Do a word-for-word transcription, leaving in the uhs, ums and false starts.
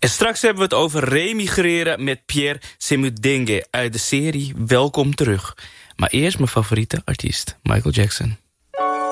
En straks hebben we het over remigreren met Pierre Semudenge uit de serie Welkom Terug. Maar eerst mijn favoriete artiest, Michael Jackson.